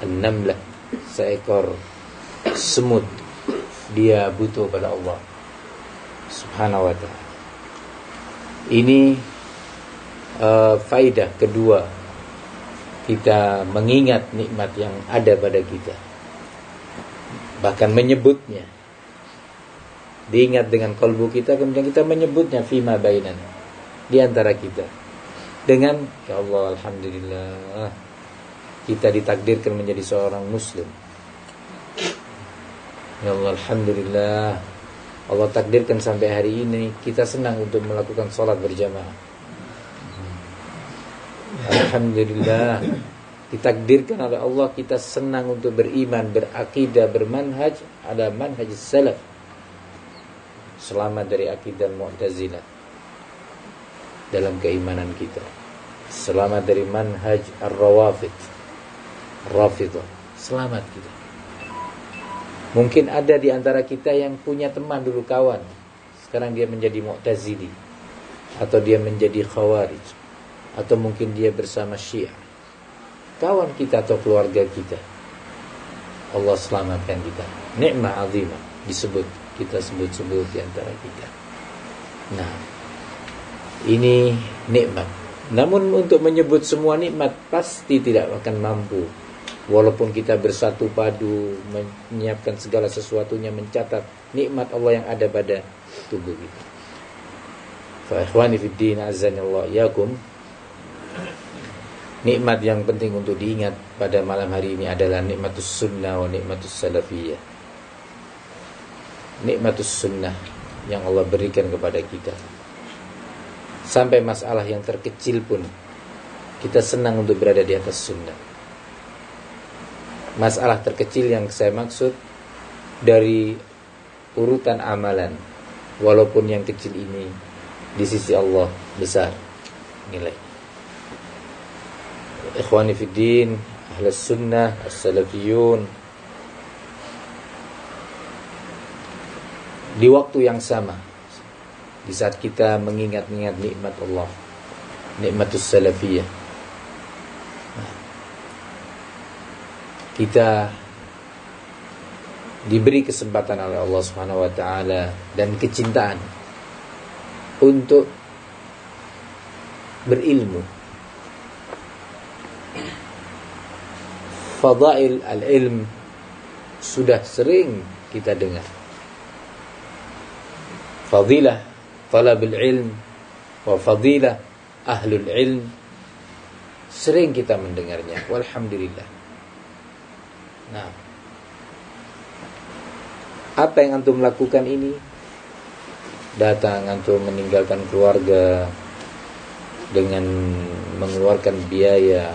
An-namlah, seekor semut, dia butuh pada Allah Subhanahu wa ta'ala. Ini faidah kedua, kita mengingat nikmat yang ada pada kita, bahkan menyebutnya, diingat dengan kalbu kita, kemudian kita menyebutnya fima bainana, di antara kita, dengan ya Allah, alhamdulillah kita ditakdirkan menjadi seorang muslim. Ya Allah, alhamdulillah Allah takdirkan sampai hari ini kita senang untuk melakukan sholat berjamaah. Alhamdulillah ditakdirkan oleh Allah kita senang untuk beriman, berakidah, bermanhaj, ada manhaj salaf, selamat dari akidah Mu'tazilah dalam keimanan kita, selamat dari manhaj Rafidah, selamat kita. Mungkin ada di antara kita yang punya teman dulu, kawan, sekarang dia menjadi Mu'tazili, atau dia menjadi Khawarij, atau mungkin dia bersama Syiah. Kawan kita atau keluarga kita, Allah selamatkan kita. Nikmah azimah disebut, kita sebut-sebut di antara kita. Nah, ini nikmat. Namun untuk menyebut semua nikmat pasti tidak akan mampu. Walaupun kita bersatu padu, menyiapkan segala sesuatunya, mencatat nikmat Allah yang ada pada tubuh kita. Fa ikhwani fid din, azanillahu yakum. Nikmat yang penting untuk diingat pada malam hari ini adalah nikmatus sunnah wa nikmatus salafiyah. Nikmatus sunnah yang Allah berikan kepada kita. Sampai masalah yang terkecil pun kita senang untuk berada di atas sunnah. Masalah terkecil yang saya maksud dari urutan amalan, walaupun yang kecil ini di sisi Allah besar nilai. Ikhwani fid din, ahlus sunnah, as-salafiyun, di waktu yang sama, di saat kita mengingat-ingat nikmat Allah, nikmatus salafiyah, kita diberi kesempatan oleh Allah Subhanahu wa ta'ala dan kecintaan untuk berilmu. Fadail al-ilm sudah sering kita dengar. Fadilah talabul ilm wa fadilah ahlul ilm, sering kita mendengarnya. Walhamdulillah. Nah, apa yang antum lakukan ini? Datang antum meninggalkan keluarga dengan mengeluarkan biaya,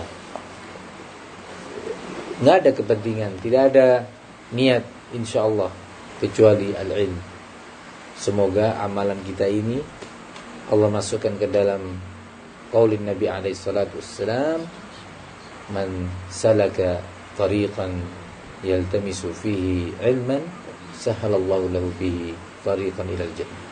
nggak ada kepentingan, tidak ada niat, insyaallah, kecuali al-ilm. Semoga amalan kita ini Allah masukkan ke dalam qaulin Nabi alaihi salatu wassalam, man salaka tariqan yaltamisu fihi ilman sahalallahu lahu bihi tariqan ilal jannah.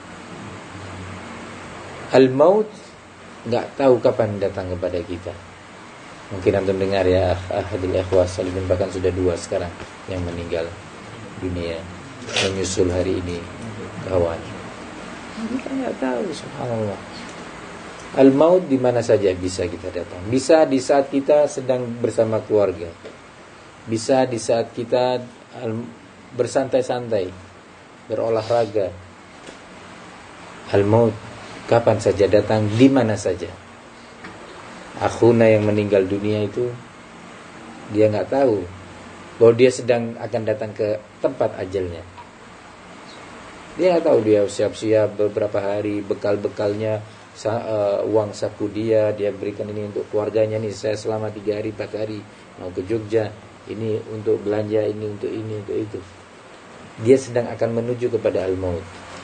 Al-maut enggak tahu kapan datang kepada kita. Mungkin antum dengar ya, ahadul ikhwah salimin, bahkan sudah 2 sekarang yang meninggal dunia menyusul hari ini kawan. Kita enggak tahu, subhanallah. Al-maut di mana saja bisa kita datang. Bisa di saat kita sedang bersama keluarga. Bisa di saat kita bersantai-santai, berolahraga. Al-maut kapan saja datang, di mana saja. Akhuna yang meninggal dunia itu, dia nggak tahu bahwa dia sedang akan datang ke tempat ajalnya. Dia nggak tahu, dia siap-siap beberapa hari, bekal-bekalnya, uang saku dia berikan ini untuk keluarganya nih, saya selama 3 hari 4 hari mau ke Jogja, ini untuk belanja, ini untuk itu. Dia sedang akan menuju kepada al-maut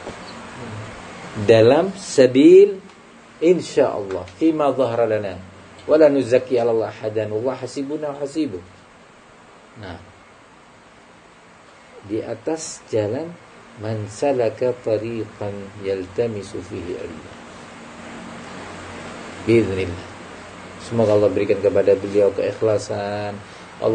dalam sabil insyaallah fima dhahara lana wala nuzakki 'ala Allah hadan wa hasibuna wa hasibu. Nah, di atas jalan man salaka tariqan yaltamisu fihi ilma, biiznillah. Semoga Allah berikan kepada beliau keikhlasan,